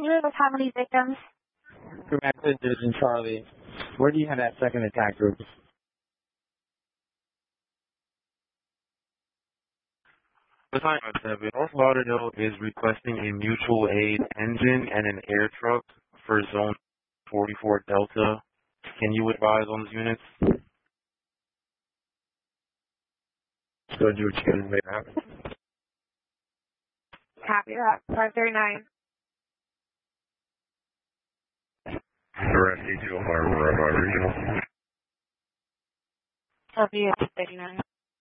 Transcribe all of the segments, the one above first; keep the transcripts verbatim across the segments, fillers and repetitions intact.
unit with how many victims? Quebec Division Charlie. Where do you have that second attack group? Battalion seven, North Lauderdale is requesting a mutual aid engine and an air truck for Zone forty-four Delta. Can you advise on those units? Let's go do what you can make happen. Copy that. five thirty-nine. Rescue two oh five, Red Regional. Copy at thirty-nine.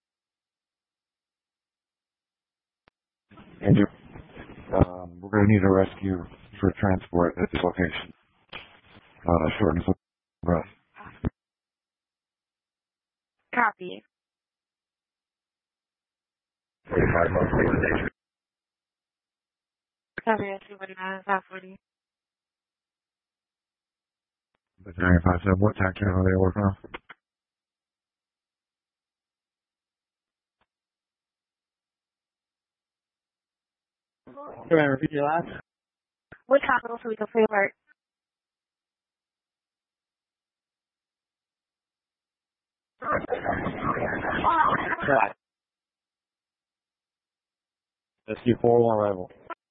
Andrew, um, we're going to need a rescue for transport at this location. Uh, shortness of breath. Copy. forty-five months later, danger. Copy at two forty-nine, five forty. Battalion five seven, what tactic are they working on? Can I repeat your last? Which hospital should we go for alert? Correct. Rescue four one arrival.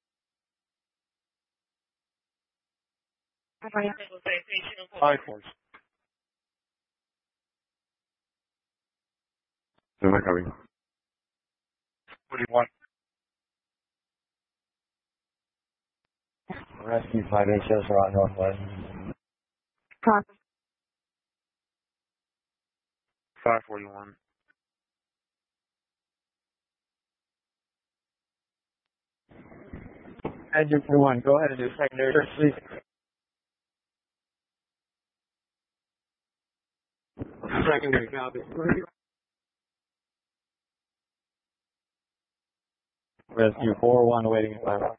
Five force. So they're coming. What do you want? Rescue five eight shows are on Northwest. Copy. five forty-one. Andrew for one, go ahead and do secondary search, please. Secondary copy. Rescue four one awaiting assignment.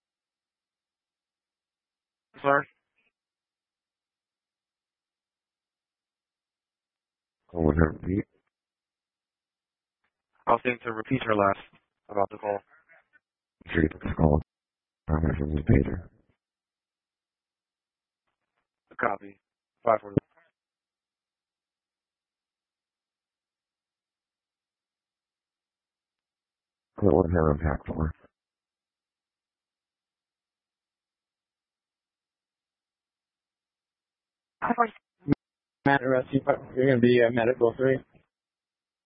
Sorry? Go with her repeat. I'll think to repeat her last about the call. Make sure you put this call. I'm going to send this pager. Copy. five forty-one. What would her impact for? five forty. Matt, rescue, you're going to be uh, medical three.